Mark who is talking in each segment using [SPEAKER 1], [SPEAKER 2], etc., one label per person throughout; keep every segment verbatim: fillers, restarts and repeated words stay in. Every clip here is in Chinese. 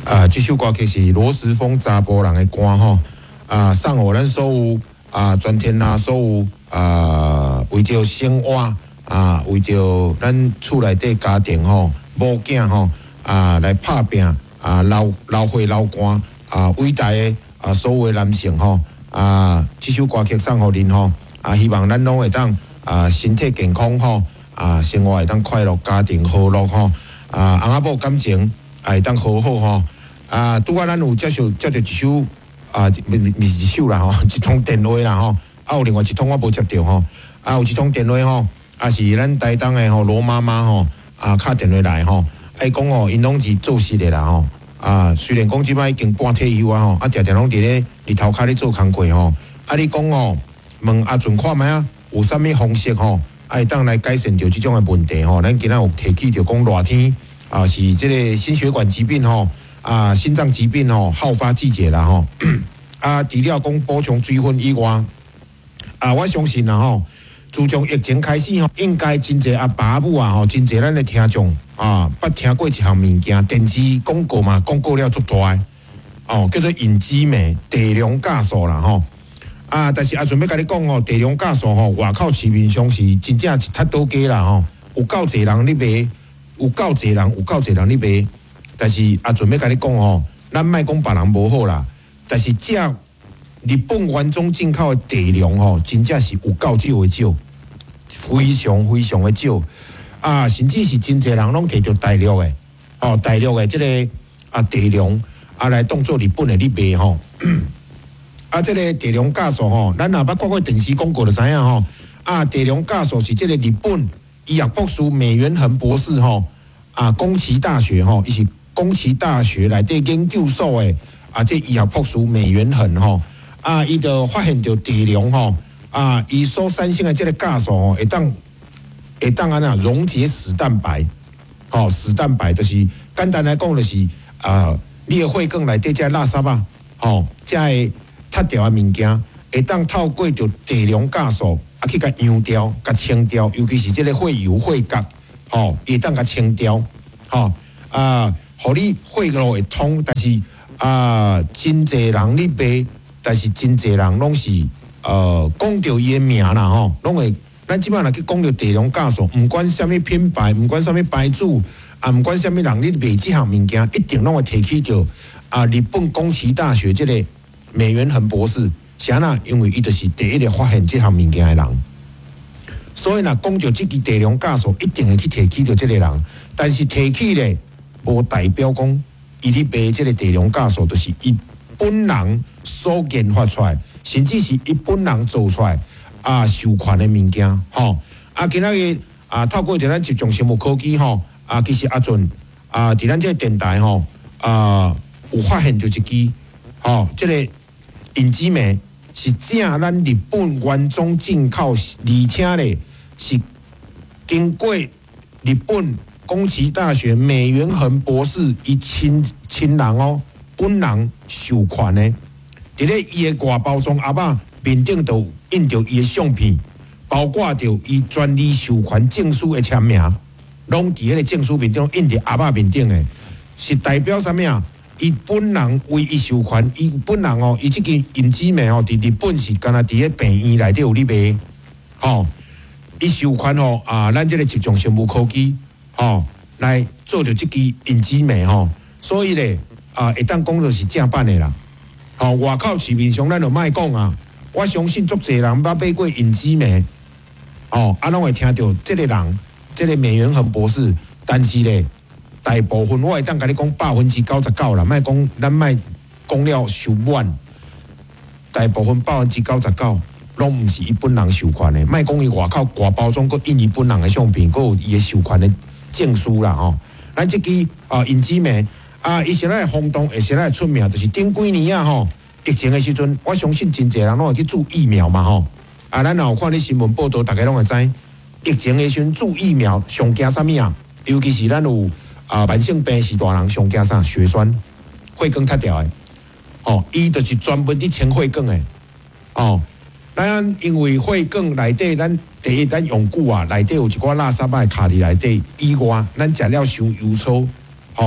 [SPEAKER 1] 啊，这首歌曲是罗时丰查甫人的歌吼，啊，送互咱所有啊全天下所有啊为着生活啊，为着咱厝内底家庭吼，某囝吼啊来拍拼啊，流流血流汗啊，伟大的啊所有的男性吼啊，这首歌曲送互恁吼啊，希望咱拢会当啊身体健康吼啊，生活会当快乐，家庭和乐吼啊，翁仔某感情会当好好吼。啊，拄啊，咱有接受接到一首啊，咪咪一首啦吼，一通电话啦吼，啊有另外一通我无接到吼，啊有一通电话吼，啊是咱台东的吼罗妈妈吼，啊敲电话来吼，伊讲吼因拢是做事的啦吼，啊虽然讲即摆已经半退休啊吼，啊常常拢伫咧日头骹咧做工课吼，啊你讲吼问阿俊看觅啊，有啥物方式吼，啊会当来改善着即种的问题吼，咱今仔有提起着讲热天啊是即个心血管疾病吼。啊，心脏疾病吼好发季节啦吼，啊，除了讲补充水分以外，啊，我相信啦吼，自从疫情开始吼，应该真侪阿爸母啊吼，真侪咱的听众啊，捌听过一项物件，电视广告嘛，广告了足大的，哦，叫做隐基酶大量酵素啦吼，啊，但是阿准要甲你讲吼，大量酵素吼，外口市面上是真正是太多价啦吼，有够侪人咧卖，有够侪人，有够侪人咧卖。但是阿准要甲你讲吼，咱莫讲别人无好啦，但是这日本原装进口的大量吼，真正是有够少的少，非常非常的少啊！甚至是真侪人拢摕着大陆的，哦，大陆的即、這个啊大量啊来当做日本的咧卖吼，啊，即、這个大量酵素吼，咱若捌看过电视广告就知影吼，啊，大量酵素是即个日本医药博士美元恒博士吼，啊，宫崎大学吼，伊是。宫崎大学内底研究所的啊，这医学博士美元恒吼啊，伊就发现着大量吼啊，伊所产生的这个酵素吼，会当会当安那溶解死蛋白，吼、哦、死蛋白就是简单来讲就是啊，你的血管内底这垃圾啊，吼，这个脱掉的物件，会当透过着大量酵素啊去甲溶掉、甲清掉，尤其是这个血油、血角，吼，会当甲清掉，吼啊。互你血路会通，但是啊，真侪人咧卖，但是真侪人拢是呃讲着伊的名啦吼，拢会咱即摆若去讲着大量酵素，毋管啥物品牌，毋管啥物牌子，啊，毋管啥物人咧卖即项物件，一定拢会提起着啊日本宫崎大学即个美元恒博士，是安那？因为伊就是第一个发现即项物件的人，所以若讲着即支大量酵素，一定会去提起着即个人，但是提起咧。无代表讲，伊咧卖即个大量酵素，就是伊本人所研发出来，甚至是伊本人做出来啊授权的物件，吼啊！今仔日啊，透过伫咱集中生物科技吼啊，其实阿俊啊，伫咱即个电台吼啊，有发现着一支吼，即、這个隐基酶是正咱日本原装进口，而且咧是经过日本。宫崎大学美元恒博士伊亲亲人哦，本人授权的，伫咧伊的外包装盒仔面顶都印着伊的相片，包括着伊专利授权证书的签名，拢伫迄个证书面顶印伫盒仔面顶的，是代表啥物啊？伊本人为伊授权，伊本人哦，伊即支隐基酶哦，伫日本是干那伫咧病院内底有咧卖，吼，伊授权吼啊，咱即个集中生物科技。哦，来做着即支隐基酶吼，所以咧啊，会当讲就是正版的啦。哦，外口市面上咱就莫讲啊，我相信足侪人捌买过隐基酶，哦，啊，拢会听到即个人，即、這个美元恒博士，但是咧，大部分我会当甲你讲百分之九十九啦，莫讲咱莫讲了受满，大部分百分之九十九。拢毋是伊本人授权的，莫讲伊外口外包装，佮印伊本人的相片，佮有伊的授权的证书啦吼。咱即支啊隐基酶啊，伊现在轰动，而且来出名，就是顶几年啊吼，疫情的时阵，我相信真侪人拢会去注疫苗嘛吼。啊，咱若有看咧新闻报道，大家拢会知，疫情的时阵注疫苗上惊啥物啊？尤其是咱有啊慢性病是大人上惊啥？血栓、血管塌掉的，哦，伊就是专门伫清血管的，哦。咱因为血管内底，咱第一咱用久啊，内底有一寡垃圾仔卡伫内底，以外，咱食了伤油粗，吼、哦，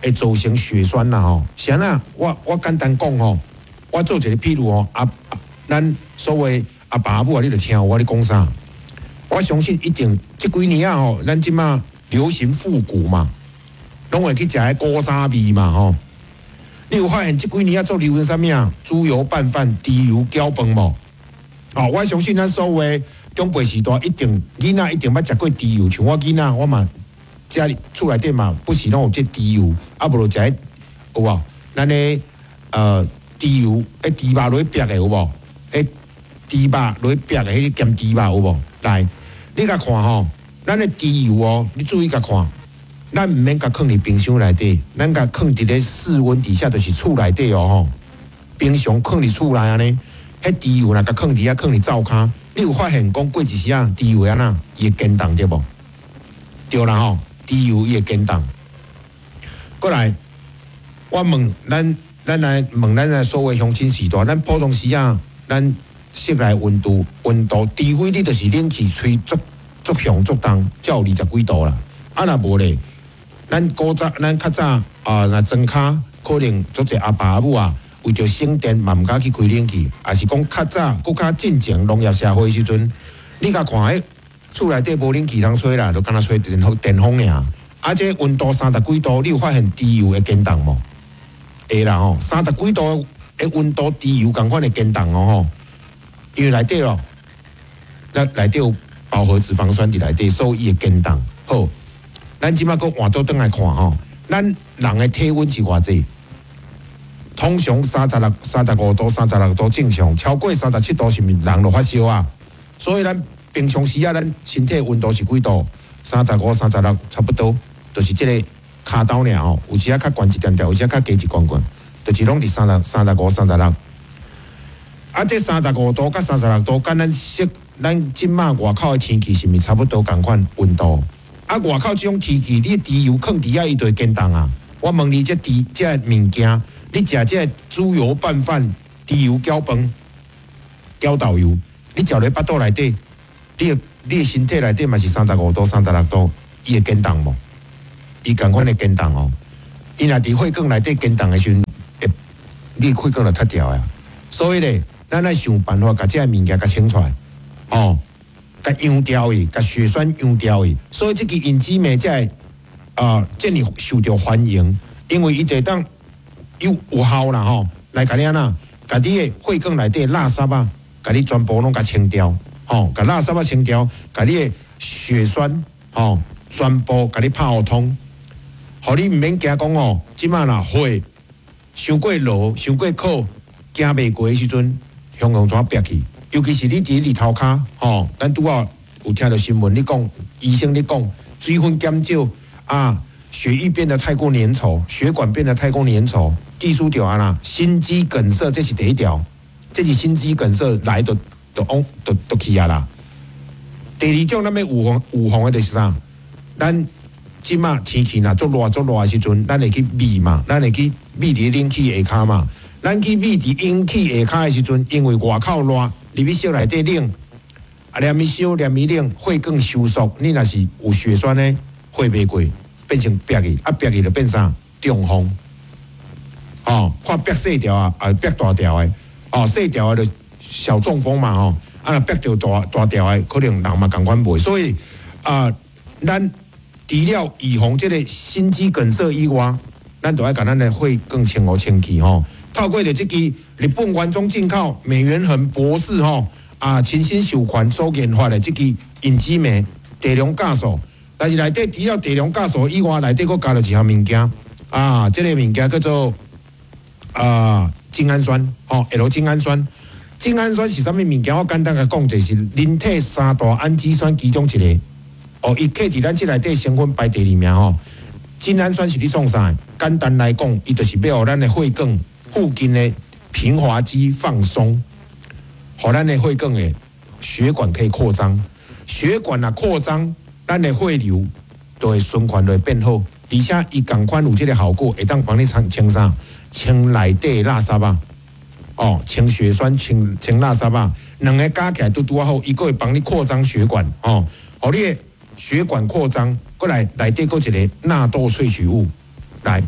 [SPEAKER 1] 会造成血栓啦吼。啥啊？我我简单讲吼，我做一个譬如哦，啊，啊咱所谓阿爸阿母啊，你著听我咧讲啥？我相信一定即几年啊吼，咱即马流行复古嘛，拢会去食迄古早味嘛吼。你有发现即几年啊做流行啥物啊？猪油拌饭、猪油搅饭无？哦，我相信咱所谓中辈时代一定囡仔一定捌食过猪油，像我囡仔我嘛家里厝内底嘛，不是拢有即猪油，啊无就食迄有无？咱诶呃猪油，迄猪肉落去煸诶有无？迄猪肉落去煸诶，迄咸猪肉有无？来，你甲看吼，咱诶猪油哦，你注意甲看。咱毋免甲放伫冰箱内底，咱甲放伫咧室温底下，就是厝内底哦吼。冰箱放伫厝内安尼，迄猪油若甲放伫遐，放伫灶骹，你有发现讲过一时啊，猪油安那伊会坚冻对无？对啦吼，猪油伊会坚冻。过来，我问咱，咱来问咱来所谓乡亲时代，咱普通时啊，咱室内温度温度，除非你就是冷气吹足足响足重，才有二十几度啦。啊若无咧。咱古早，咱较早啊，若装卡可能足侪阿爸阿母啊，为着省电嘛毋敢去开冷气，也是讲较早、搁较进前农业社会时阵，你甲看诶，厝内底无冷气通吹啦，就敢若吹电风电风尔。啊，这温度三十几度，你有发现猪油会坚冻无？会啦吼，三十几度诶温度，猪油共款会坚冻哦吼，因为内底哦，咱内底有饱和脂肪酸伫内底，所以伊会坚冻。好。咱即摆搁换倒转来看吼，咱人的体温是偌济？通常三十六、三十五度、三十六度正常，超过三十七度是毋是人就发烧啊？所以咱平常时啊，咱身体温度是几度？三十五、三十六差不多，就是即个骹斗尔吼。有时啊较悬一点点，有时啊较低一悬悬，就是拢伫三十、三十五、三十六。啊，这三十五度甲三十六度，甲咱适咱即马外口的天气是毋是差不多共款温度？啊，外口即种天气，你猪油放伫遐，伊就会坚冻啊！我问你，这猪这物件，你食这猪油拌饭、猪油搅饭、搅豆油，你食落腹肚内底，你的你的身体内底嘛是三十五度、三十六度，伊会坚冻无？伊共款会坚冻哦。伊若伫血管内底坚冻的时阵，会你血管就脱掉啊。所以咧，咱来想办法，甲这物件甲清出来，哦。甲养掉伊，甲血栓养掉伊，所以这个隐基酶才啊，这么受到欢迎，因为伊会当有有效啦吼，来甲你安那，甲你的血管内底垃圾啊，甲你全部拢甲清掉，吼，甲垃圾啊清掉，甲你的血栓吼，全部甲你拍互通，互你毋免惊讲哦，即马若血伤过落、伤过苦，行袂过的时阵，向向怎逼去？尤其是你伫日头骹，吼，咱拄啊有听到新闻，你讲医生你讲水分减少啊，血液变得太过粘稠，血管变得太过粘稠，技术条啊啦，心肌梗塞这是第一条，这是心肌梗塞来就就往就就去啊啦。第二种咱要预防预防的就是啥？咱即马天气若足热足热的时阵，咱会去秘嘛，咱会去秘伫冷气下骹嘛，咱去秘伫冷气下骹的时阵，因为外口热。入去室内底冷，啊，连咪烧，连咪冷，血管收缩，你若是有血栓呢，血袂过，变成憋去，啊憋去就变啥？中风，哦，看憋细条啊，啊憋大条的，哦细条的就小中风嘛，吼，啊若憋到大大条的，可能人嘛共款袂，所以啊，咱除了预防这个心肌梗塞以外，咱都要甲咱的血管清好清气吼。透过着这支日本原装进口美元恒博士吼啊，亲身授权所研发的这支隐基酶地量酵素，但是内底除了地量酵素以外，内底佫加了一项物件啊，这个物件叫做啊精氨酸吼 ，L 精氨酸。精氨酸是啥物物件？我简单甲讲，就是人体三大氨基酸其中一个。哦，伊刻伫咱这内底成分排第二名吼。精氨酸是你创啥？简单来讲，伊就是要互咱的血管附近的平滑肌放松，互咱的血管的血管可以扩张。血管啊扩张，咱的血流就会循环就会变好，而且伊共款有这个效果，会当帮你清清啥？清内底垃圾啊！哦，清血栓、清清垃圾啊，两个加起来都拄好，伊个会帮你扩张血管哦，互你的血管扩张，过来内底个一个纳豆萃取物，来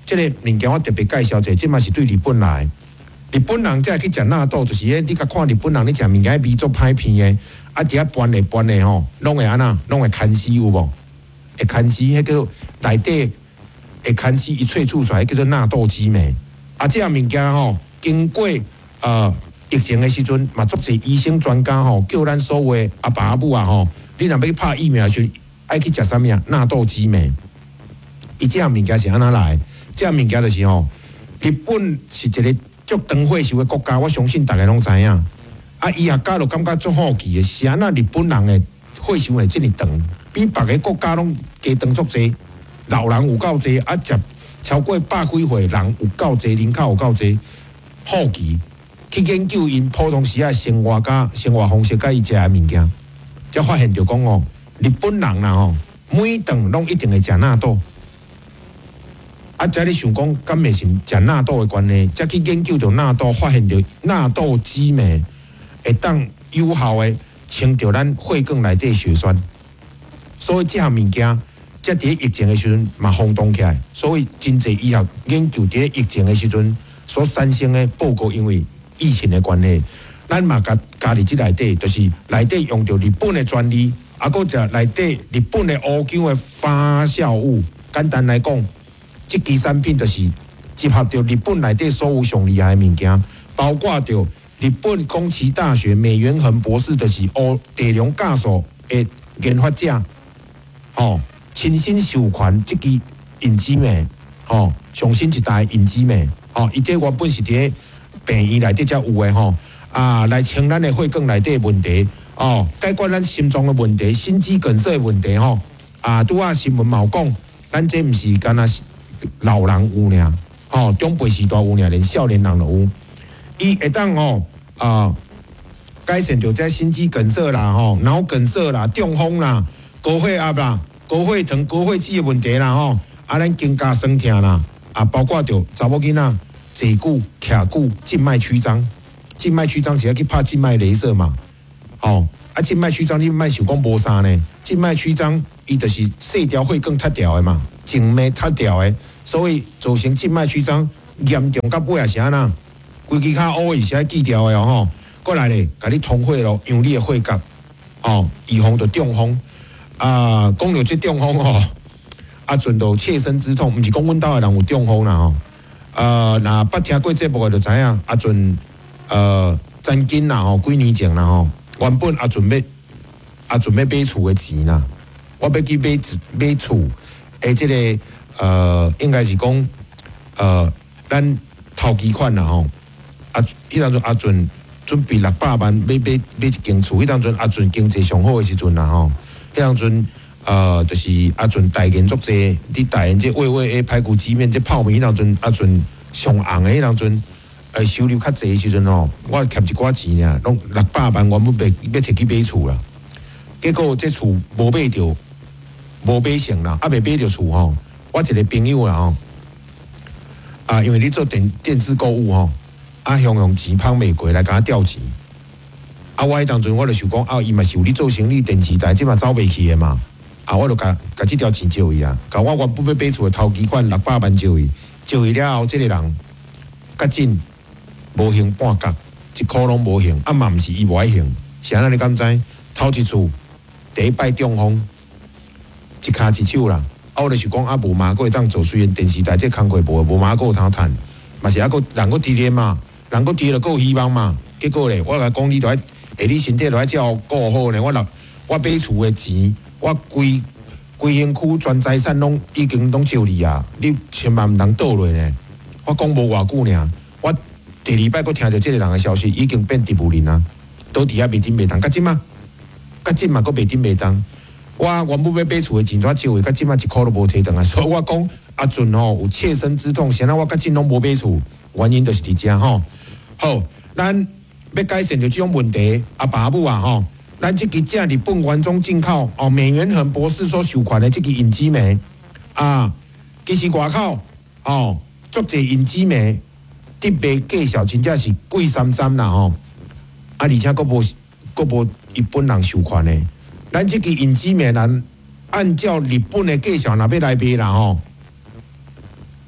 [SPEAKER 1] 这个物件我特别介绍者，这嘛是对日本来。日本人才去食纳豆，就是迄你甲看日本人咧食物件，味足歹片诶，啊，伫遐搬嚟搬嚟吼，拢会安那，拢会牵丝有无？会牵丝，迄叫做内底会牵丝一萃出出来，叫做纳豆激酶。啊，这样物件吼，经过呃疫情诶时阵，嘛足侪医生专家吼，叫咱所有诶阿爸阿母啊吼，你若要去拍疫苗时，爱去食啥物啊？纳豆激酶。伊这样物件是安那来？这样物件就是吼，日本是一个足长岁数诶国家，我相信大家拢知影。啊，医学家就感觉足好奇诶，是安那日本人诶岁数会这么长，比别个国家拢加长足济，老人有够济，啊，食超过百几岁人有够济，人口有够济，好奇去研究因普通时啊生活甲生活方式甲伊食诶物件，才发现着讲哦，日本人啦吼，每顿拢一定会食纳豆。啊！在你想讲，敢袂是食纳豆的关系，才去研究着纳豆，发现着纳豆激酶会当有效的清掉咱血管内底血栓。所以这项物件，才伫疫情的时阵嘛轰动起来。所以真济医学研究伫疫情的时阵所产生的报告，因为疫情的关系，咱嘛加加入即内底，就是内底用着日本的专利，啊，搁食内底日本的乌姜的发酵物。简单来讲，这支产品就是集合着日本内底所有上厉害的物件，包括着日本宫崎大学美元恒博士，就是乌大量教授的研发者，吼，亲身授权这支隐基酶，吼，上新一代隐基酶，吼，伊这原本是伫病院内底才有的吼，啊，来清咱的血管内底的问题，哦，解决咱心脏的问题、心肌梗塞的问题，吼，啊，拄啊新闻嘛有讲，咱这毋是干那。老人有呢，吼，中辈时代有呢，连少年人都有。伊会当吼啊，改善着这心肌梗塞啦，吼，脑梗塞啦、中风啦、高血压啦、高血糖、高血脂的问题啦，吼，啊，咱肩胛酸痛啦，啊，包括着查某囡仔坐久、徛久、静脉曲张，静脉曲张是要去拍静脉雷射嘛，吼，啊，静脉曲张你莫想讲无啥呢，静脉曲张伊就是细条血管塌掉的嘛，静脉塌掉的。所以造成静脉曲张严重到尾也是安那，规支骹乌伊是爱锯掉的哦吼。过来咧，甲你通血咯，让你的血管哦，预防着中风。啊，讲到这中风吼，啊，阵到切身之痛，毋是讲阮兜的人有中风啦吼。呃，若捌听过节目的就知影，啊阵呃，曾经啦吼，几年前啦吼，原本啊阵要啊阵要买厝的钱啦，我要去买买厝，诶，即个。呃，应该是讲，呃，咱头期款啦吼，啊，迄当阵阿俊准备六百万买买买一间厝，迄当阵阿俊经济上好的时阵啦吼，迄当阵呃，就是阿俊代言足济，你代言这喂喂诶排骨鸡面这泡面，迄当阵阿俊上红诶，迄当阵呃收入较济的时阵吼，我欠一寡钱尔，拢六百万原本要要摕去买厝啦，结果这厝无买着，无买成啦，啊未买着厝吼。我一个朋友啦吼，啊，因为你做电电子购物吼，啊，向用钱捧袂过来，甲我调钱。啊，我迄当阵我就想讲，啊，伊嘛是有咧做生意，电池台即嘛走袂去的嘛。啊，我就甲甲即条钱借伊啊，甲我原本要买厝的头期款六百万借伊，借伊了后，即个人较紧无还半角，一箍拢无还，啊嘛毋是伊无爱还，是安那你敢知？头一厝第一摆中风，一骹一手啦。啊，我就是讲啊，无嘛，佫会当做，虽然电视台这工课无，无嘛，佫有通趁，嘛是啊，佫人佫伫咧嘛，人佫伫咧，佫有希望嘛。结果咧，我来讲，你著爱，下你身体著爱照顾好咧。我若我买厝的钱，我规规身躯全财产拢已经拢借你啊！你千万毋通倒落呢。我讲无偌久呢，我第二摆佫听到即个人的消息，已经变植物人啊，都伫遐袂顶袂当，甲即嘛，甲即嘛佫袂顶袂当。我原本要买厝的钱，怎借的？到即马一箍都无摕倒啊！所以我讲阿俊吼有切身之痛，谁让我到今拢无买厝？原因就是伫遮吼。好，咱要改善着即种问题，阿爸阿母啊吼，咱即支正日本原装进口哦，美元恒博士所授权的即支隐基酶啊，其实外口哦，足侪隐基酶，特别介绍真正是贵三三啦吼。啊，而且佫无佫无日本人授权的。咱即支隐基酶，咱按照日本的介绍，若要来卖啦吼，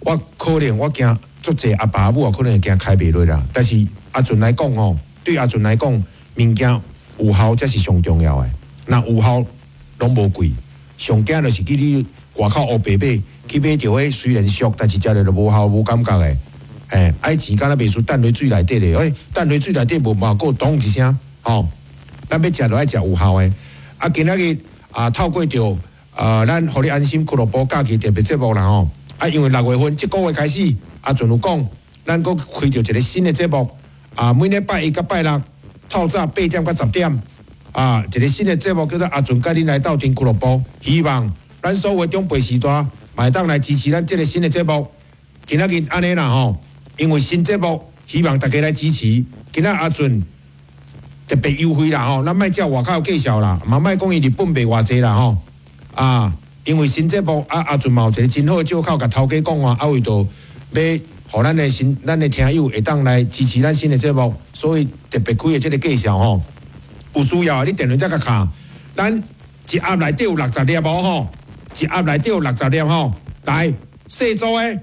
[SPEAKER 1] 我可能我惊足济阿爸母啊，可能会惊开袂落啦。但是阿俊来讲吼，对阿俊来讲，物件有效才是上重要诶。那有效拢无贵，上惊就是去你外口黑白买，去买着迄虽然俗，但是食着就无效无感觉诶。诶，爱钱敢若袂输等落水内底咧，诶，等落水内底无嘛，够咚一声，吼，咱要食就爱食有效诶。啊，今仔日啊，透过着啊，咱互你安心俱乐部假期特别节目啦吼。啊，因为六月份即个月开始，阿俊有讲，咱佫开着一个新的节目，啊，每礼拜一甲拜六透早八點到十點，啊，一個新的節目叫做阿俊甲恁來鬥陣俱樂部，希望咱所有長輩時代，會當來支持咱這個新的節目。今仔日安尼啦吼，因為新節目，希望大家來支持。今仔阿俊特別優惠啦吼，咱莫照外口介紹啦，嘛莫講伊日本賣偌濟啦吼，啊。因為新節目啊，阿俊嘛有一個真好嘅借口，甲頭家講話，啊為着要互咱嘅新咱嘅聽友會當來支持咱新嘅節目，所以特別開嘅即個介紹吼，有需要你電話再甲卡，咱一盒內底有六十粒無吼，一盒內底有六十粒吼，來細組嘅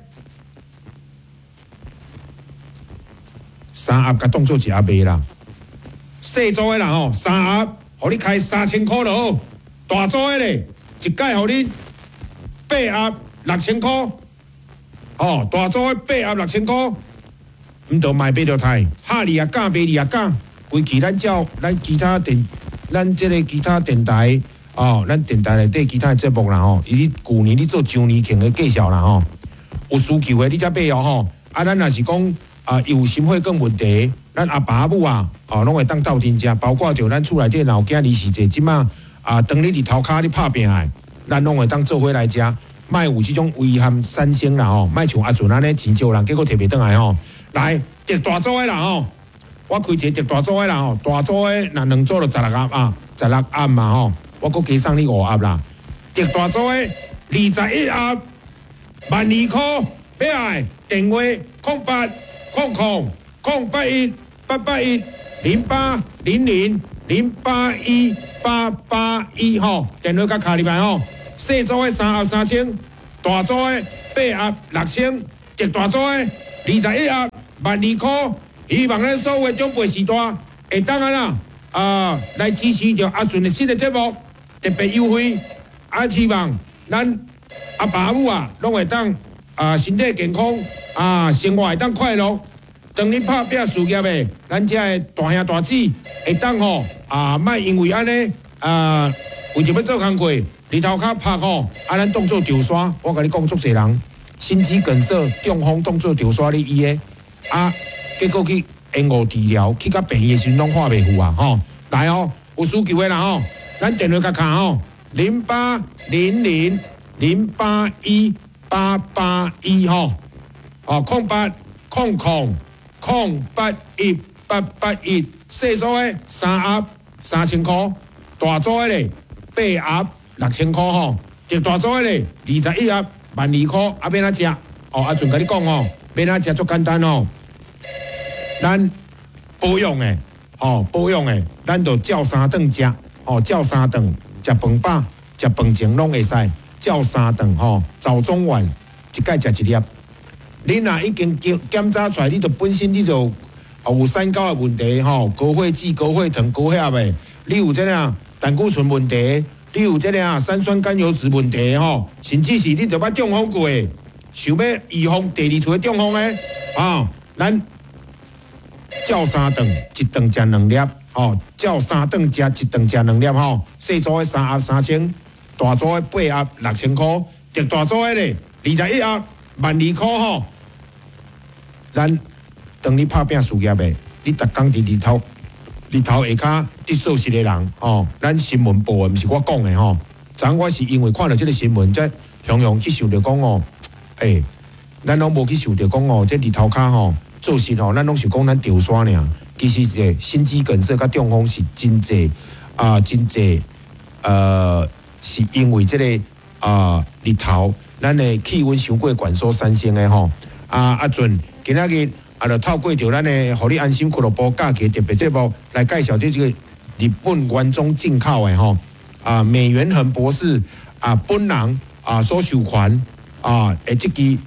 [SPEAKER 1] 三盒甲當做一盒賣啦，細組嘅啦吼，三盒，互你開三千塊就好，大組嘅咧。一解互你八盒六千塊，哦，大組八盒六千塊，毋着賣八條台，哈利啊價，賣利啊價，規期咱照咱其他電，咱即個其他電台，哦，咱電台內底其他節目啦吼，伊你舊年你做周年慶嘅介紹啦吼，有需求嘅你才買哦吼，啊，咱若是講啊有心血管問題，咱阿爸母啊，哦，攏會當鬥陣食，包括着咱厝內底老囝離世者，即馬。啊，當你佇頭殼你拍拼誒，咱攏會當做伙來食，莫有即種遺憾產生啦吼，莫像阿俊安尼錢少人，結果摕袂倒來吼。來，特大組誒啦吼，我開一個特大組誒啦吼，大組誒若兩組就十六盒啊，十六盒嘛吼，我閣加送你五盒啦。特大組誒二十一盒，萬二塊，買來電話空八空空空八一八八一零八零零零八一。八八一吼，電話甲卡入來吼，細組的三盒三千，大組的八盒六千，特大組的二十一盒萬二塊。希望咱所有的長輩時代會當然啦，啊來支持着阿俊的新的節目，特別優惠。啊，希望咱阿爸母啊，攏會當啊身體健康，啊生活會當快樂。當你拍拼事業的，咱遮的大兄大姊會當吼。啊，莫因為安尼啊，為着要做工課，日頭殼拍吼，啊，咱當做潮沙，我甲你講，足濟人心肌梗塞、中風當做潮沙咧醫的，啊，結果去延誤治療，去甲病院的時攏化袂赴啊，吼，來哦，有需求的啦吼，咱電話甲卡吼，零八零零零八一八八一吼，哦，空八空空空八一八八一，細數的三盒。三千塊，大組的咧八盒六千塊吼，特大組的咧二十一盒萬二塊，啊要哪食？哦，阿俊甲你講哦，要哪食足簡單哦，咱保養的，哦保養的，咱就照三頓食，哦照三頓食飯飽，食飯前攏會使，照三頓吼，早中晚一擺食一粒。你若已經檢檢查出來，你就本身你就。啊，有三高的問題吼，高血脂、高血糖、高血壓的，你有這樣膽固醇問題，你有這樣三酸甘油酯問題吼，甚至是你就捌中風過，想要預防第二次的中風呢？啊，咱照三頓，一頓食兩粒，吼，照三頓食一頓食兩粒吼，細組的三盒三千，大組的八盒六千塊，特大組的咧二十一盒萬二塊吼，咱。當你拍拼事業的，你逐工佇日頭日頭下骹佇做事的人，哦，咱新聞報的，毋是我講的吼。昨我是因為看到這個新聞，才雄雄去想着講哦，誒、欸，咱攏無去想着講哦，這日頭骹吼做事吼，咱攏是講咱潮汕爾，其實誒心肌梗塞甲中風是真濟啊，真濟，呃，是因為這個啊、呃、日頭，咱的氣溫傷過懸所產生的吼。啊，阿俊今仔日。啊，就透過着咱的，互你安心俱樂部假期特別節目來介紹這個日本原裝進口的吼，啊，美元恒博士啊，本人啊所授權啊，誒，這支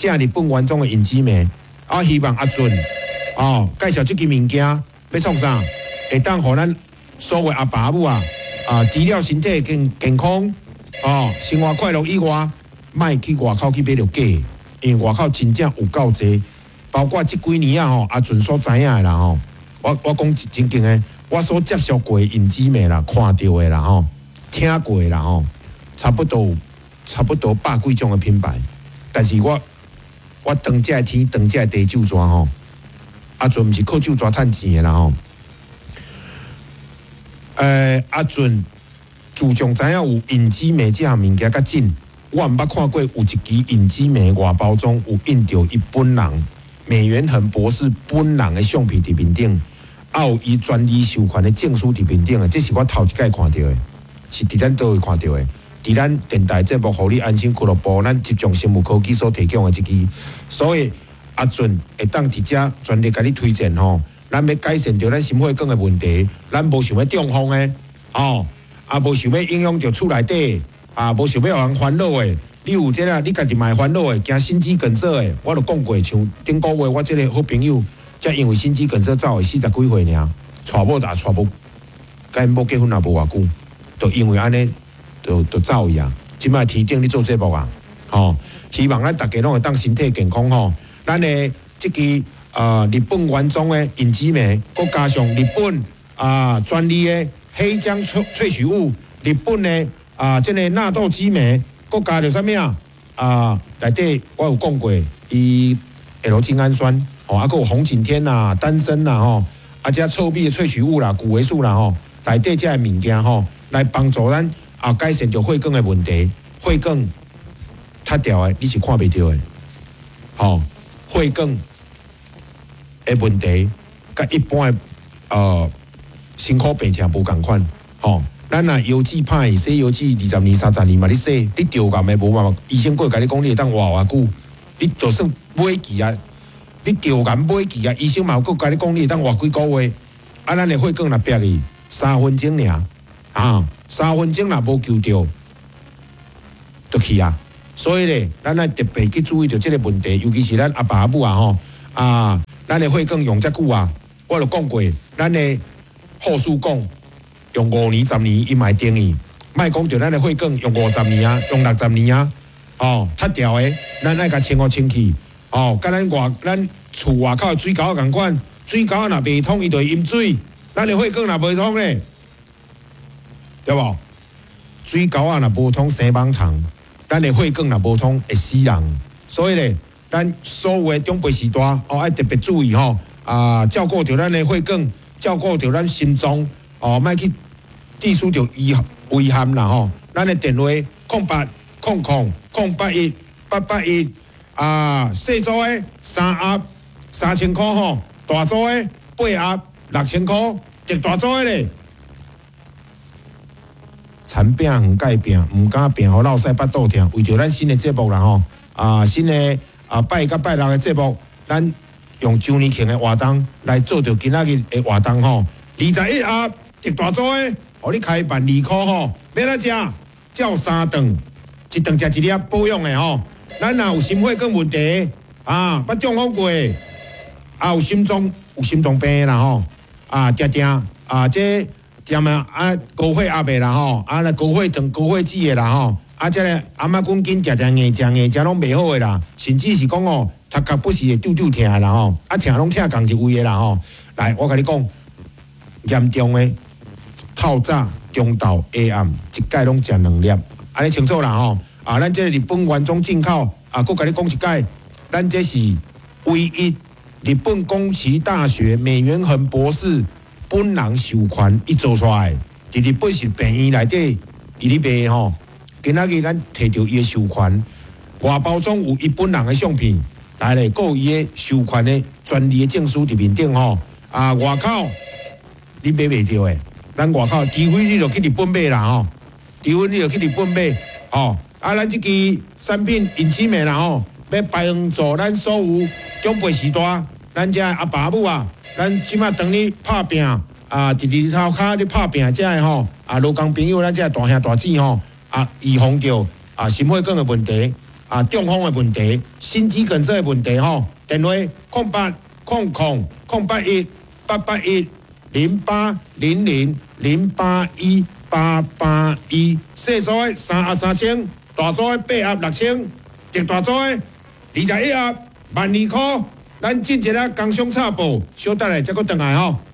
[SPEAKER 1] 正日本原装的引子梅，啊，希望阿俊哦介绍这支物件要创啥，会当互咱所有阿爸母啊啊，除了身体健健康哦，生活快乐以外，莫去外口去买着假，因为外口真正有够济，包括这几年啊吼，阿俊所知影的啦吼，我我讲真正的，我所接触过的引子梅啦，看到的啦吼，听过的啦吼，差不多差不多百几种的品牌，但是我我当这天当这地酒庄吼，阿俊毋是靠酒庄趁钱的啦吼。呃，阿俊自从知影有引子梅这项物件较真，我毋捌看过有一支引子梅外包装有印着伊本人美元恒博士本人的相片伫面顶，还有伊专利授权的证书伫面顶的，这是我头一摆看到的，是伫咱倒位看到的。伫咱电台节目，互你安心俱乐部，咱集中生物科技所提供的一支，所以阿俊会当伫遮全力甲你推荐吼。咱要改善着咱心血管的问题，咱无想要中风的，哦，啊无想要影响着厝内底，啊无想要有人烦恼的，你有这个你家己嘛会烦恼的，惊心肌梗塞的，我就讲过，像顶个月我这个好朋友，才因为心肌梗塞走的四十几岁尔，娶某也娶无，甲因某结婚也无偌久，就因为安尼，就就走去啊。即摆天顶咧做节目啊，吼、哦，希望咱大家拢会当身体健康吼，咱的即支。啊！日本原装的引子梅，佮加上日本啊专利的黑姜萃萃取物，日本的啊这个纳豆激酶，佮加着啥物啊？啊，内底我有讲过，伊 L 精氨酸，哦，啊，佮有红景天啦、丹参啦，吼，啊，这臭味的萃取物啦、谷维素啦，吼，内底这物件吼，来帮助咱啊改善着血管的问题，血管塌掉的，你是看袂到的，吼，血管。的问题，甲一般的呃辛苦病痛无共款，吼、哦。咱若油脂歹，洗油脂二十年、三十年嘛，你洗，你调感的无嘛？医生过甲你讲，你会当活偌久，你就算买期啊，你调感买期啊，医生嘛有过甲你讲，你会当活几个月。啊，咱的血管若逼去三分钟尔，啊，三分钟若无救着，就去啊。所以咧，咱爱特别去注意着即个问题，尤其是咱阿爸阿母啊，吼啊。咱的血管用遮久啊，我就讲过，咱的护士讲用五年、十年，伊嘛会定义。莫讲着咱的血管用五十年啊，用六十年啊，哦，塌掉的，咱爱甲清好清气，哦，甲咱外咱厝外口的水沟共款，水沟若袂通，伊就会淹水。咱的血管若袂通咧，对无？水沟啊若无通生蠓虫，咱的血管若无通会死人，所以咧。咱所有的长辈时代哦，爱特别注意吼、哦，啊，照顾着咱的血管，照顾着咱心脏哦，莫去致使着遗遗憾啦吼。咱的电话空八空空空八一八八一啊，细组的三盒三千块吼，大组的八盒六千块，极大组的咧。残病远改病，毋敢病互老师巴肚疼，为着咱新的节目啦吼，啊，新的。啊，拜甲拜六的节目，咱用周年庆的活动来做着今仔日的活动吼。二十一盒极大组的，互你开办二箍吼，要哪食？照三顿，一顿食一粒保养的吼。咱若有心血管问题啊，捌中风过，啊有心脏有心脏病啦吼，啊定定啊这点啊啊高血压的啦吼，啊来高血糖、高血脂的啦吼。啊，这个阿妈滚筋定定硬食硬食拢袂好诶啦，甚至是讲哦，头壳不时会拄拄疼啦吼，啊疼拢疼共一位诶啦吼。来，我甲你讲，严重诶，透早、中昼、下暗，一摆拢食两粒，安尼清楚啦吼。啊，咱这日本原装进口，啊，佫甲你讲一摆，咱这是唯一日本宫崎大学美元恒博士本人授权伊做出来，伫日本是病院内底伊咧卖吼。今仔日咱摕到伊的授权，外包装有伊本人的相片，来咧，有伊的授权的专利的证书伫面顶吼。啊，外口你买袂着的，咱外口除非你就去日本买啦吼，除非你就去日本买吼。啊，咱即支产品引起面啦吼，要帮助咱所有长辈时代，咱遮阿爸母啊，咱即马当你拍拼啊，伫日头骹咧拍拼，遮个吼啊，劳工朋友，咱遮大兄大姊吼。啊，预防着啊心血管的问题， 啊中风的问题、心肌梗塞的问题吼，电话空八空空空八一八八一零八零零零八一八八一，细组的三盒三千，大组的八盒六千，特大组的二十一盒万二块。咱进一个工商插播，小等下再搁转来吼。